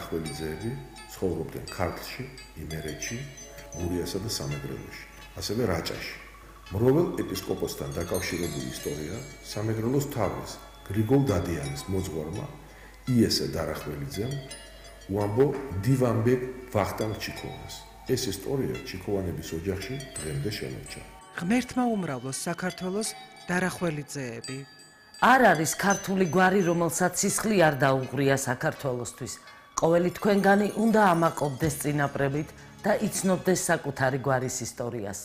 დარახველიძეები ცხოვრობდნენ ქართლში, იმერეთში, გურიასა და სამეგრელოში, ასევე რაჭაში. მროվել ეპისკოპოსთან დაკავშირებული ისტორია სამეგრელოს თავის გრიგოლ დადიანის მოძღვარმა იესე დარახველიძემ უამბო დივანბეგ ვახტანგ ჩიქოვანს. ეს ისტორია ჩიქოვანების ოჯახში დღემდე შემორჩა. ღმერთმა უმრავლოს საქართველოს დარახველიძეები. არ არის ქართული გვარი, რომელსაც სისხლი არ დაუღრია საქართველოსთვის. ყოველი თქვენგანი უნდა ამაყობდეს წინაპრებით და იცნობდეს საკუთარი გვარის ისტორიას.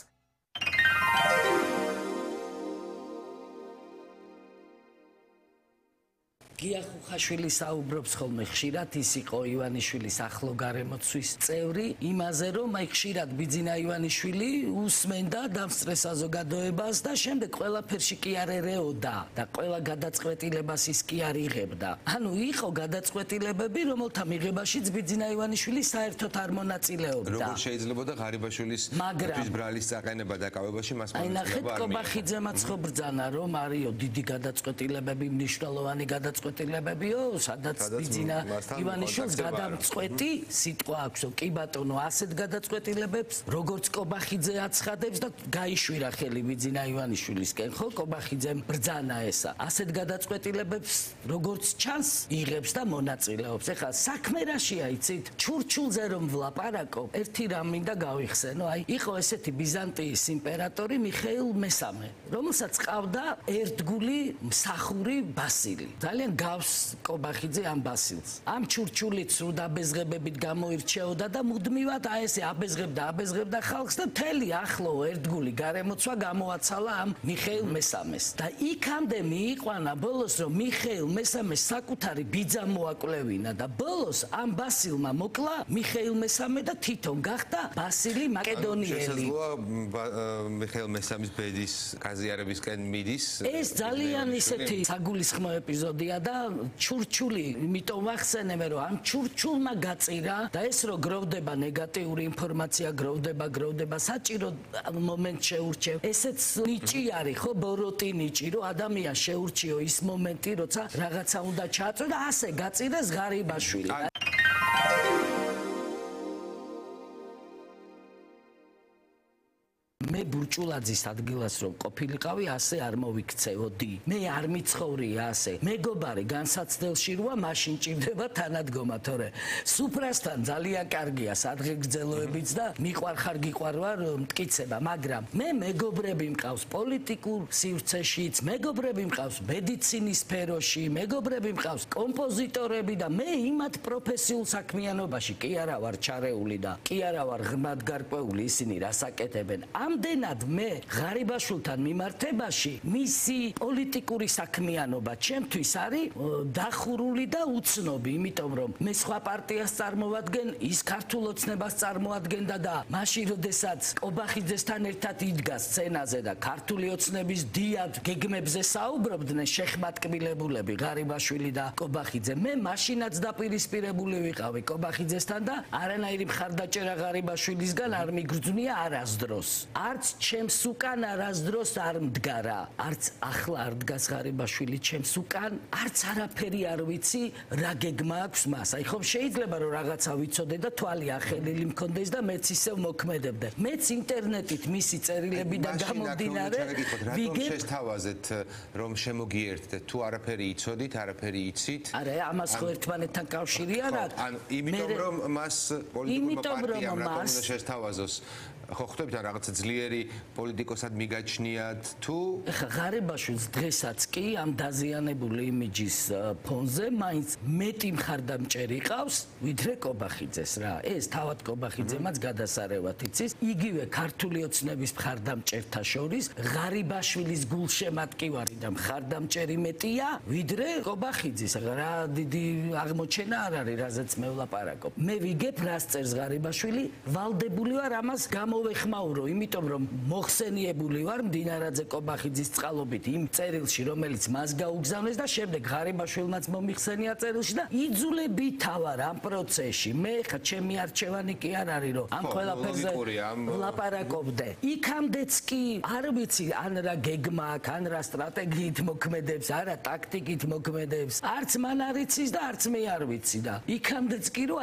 გიახუხაშვილი საუბრობს ხოლმე ხშირად, ის იყო ივანიშვილის ახლო გარემოცვის წევრი, იმაზე რომ აი ხშირად ბიძინა ივანიშვილი უსმენდა დამსწრე საზოგადოებას და შემდეგ ყველაფერში კი არ ერეოდა და ყველა გადაწყვეტილებას ის კი არ იღებდა. ანუ იყო გადაწყვეტილებები, რომელთა მიღებაშიც ბიძინა ივანიშვილი საერთოდ არ მონაწილეობდა. როგორ შეიძლება და ღარიბაშვილის თვის ბრალის წაყენება დაკავებაში მას აი ნახეთ, კობახიძემაც ხო ბრძანა, რომ არისო დიდი გადაწყვეტილებები, მნიშვნელოვანი გადაწყვეტილებებიო, სადაც ბიძინა ივანიშვილს გადამწყვეტი სიტყვა აქვსო, კი ბატონო, ასეთ გადაწყვეტილებებს როგორც კობახიძე აცხადებს და გაიშვირა ხელი ბიძინა ივანიშვილისკენ, ხო, კობახიძემ ბრძანა ესა. ასეთ გადაწყვეტილებებს როგორც ჩანს იღებს და მონაწილეობს. ეხლა საქმე რაშია, იცით? ჩურჩულზე რომ ვლაპარაკობ, ერთი რამ მინდა გავიხსენო, აი, იყო ესეთი ბიზანტიის იმპერატორი მიხეილ მესამე, რომელსაც ყავდა ერთგული მსახური ბასილი. ძალიან გავს კობახიძე ამ ბასილს. ამ ჩურჩულით სრულ დაბეზღებებით გამოირჩეოდა და მუდმივად აი ესე აბეზღებდა ხალხს და მთელი ახლო ერთგული გარემოცვა გამოაცალა ამ მიხეილ მესამეს. და იქამდე მიიყვანა ბოლოს, რომ მიხეილ მესამეს საკუთარი ბიძა მოაკვლევინა და ბოლოს ამ ბასილმა მოკლა მიხეილ მესამე და თვითონ გახდა ბასილი მაკედონიელი. მიხეილ მესამის ბედის გაზიარებისკენ მიდის. ეს ძალიან ისეთი საგულისხმო ეპიზოდია და ჩურჩული, იმიტომ ვახსენებ, რომ ამ ჩურჩულმა გაწირა და ეს რო გროვდება ნეგატიური ინფორმაცია, გროვდება საჭირო მომენტ შეურჩევ. ესეც ნიჭი არის, ხო, ბოროტი ნიჭი, რომ ადამიანს შეურჩიო ის მომენტი, როცა რაღაცა უნდა ჩააწო და ასე გაწირეს ღარიბაშვილი. მე ბურჭულაძის ადგილას რომ ყოფილიყავი, ასე არ მოვიქცეოდი. მე არ მიცხოვრია ასე. მეგობარი განსაცდელში როა, მაშინ ჭირდება თანადგომა, თორე სუფრასთან ძალიან კარგია სადღეგრძელოებიც და მიყვარხარ გიყვარვარ მტკიცება, მაგრამ მე მეგობრები მყავს პოლიტიკურ სივრცეშიც, მეგობრები მყავს მედიცინის სფეროში, მეგობრები მყავს კომპოზიტორები და მე იმათ პროფესიულ საქმიანობაში კი არა ვარ ჩარეული და კი არა ვარ ღრმად გარკვეული ისინი რას აკეთებენ. ამდენად მე ღარიბაშვილთან მიმართებაში მისი პოლიტიკური საქმიანობა ჩემთვის არის დახურული და უცნობი, იმიტომ რომ მე სხვა პარტიას წარმოვადგენ, ის ქართულ ოცნებას წარმოადგენდა და მაშინ როდესაც კობახიძესთან ერთად იდგა სცენაზე და ქართული ოცნების დიად გეგმებზე საუბრობდნენ შეხმატკბილებულები ღარიბაშვილი და კობახიძე, მე მაშინაც დაპირისპირებული ვიყავი კობახიძესთან და არანაირი მხარდაჭერა ღარიბაშვილისგან არ მიგრძნია არასდროს. არც ჩემს უკან არასდროს არ მდგარა, არც ახლა არ დგას ღარიბაშვილი ჩემს უკან, არც არაფერი არ ვიცი რა გეგმა აქვს მას. აი ხომ შეიძლება რომ რაღაცა ვიცოდე და თვალი ახელილი მქონდეს და მეც ისევ მოქმედებდე. მეც ინტერნეტით მისი წერილებიდან გამომდინარე ვიგებ შესთავაზეთ რომ შემოგიერთდეთ, თუ არაფერი იცოდით, არაფერი იცით. არა, ამას ხო ერთმანეთთან კავშირი არ აქვს. ანუ იმიტომ რომ მას პოლიტიკურმა პარტიამ რა უნდა შესთავაზოს. ხო ხვდებით ან რაღაცა ძლიერი პოლიტიკოსად მიგაჩნიათ თუ ეხა ღარიბაშვილს დღესაც კი ამ დაზიანებული იმიჯის ფონზე მაინც მეტი მხარდამჭერი ყავს ვიდრე კობახიძეს რა. ეს თავად კობახიძემაც გადასარევად იცის. იგივე ქართული ოცნების მხარდამჭერთა შორის ღარიბაშვილის გულშემატკივარი და მხარდამჭერი მეტია ვიდრე კობახიძის. რა დიდი აღმოჩენა არ არის, რაზეც მე ვლაპარაკობ. მე ვიგებ რას წერს ღარიბაშვილი, ვალდებული ვარ ამას მოვეხმაურო, იმიტომ რომ მოხსენიებული ვარ მდინარაძე კობახიძის წყალობით იმ წერილში, რომელიც მას გაუგზავნეს და შემდეგ ღარიბაშვილმაც მომიხსენია წერილში და იძულებითა ვარ ამ პროცესში. მე ხა ჩემი არჩევანი კი არ არის, რომ ამ ყველაფერზე ვლაპარაკობდე. იქამდეც კი არ ვიცი ან რა გეგმა აქვს, ან რა სტრატეგიით მოქმედებს, არა ტაქტიკით მოქმედებს. არც მან არ იცის და არც მე არ ვიცი და იქამდეც კი რომ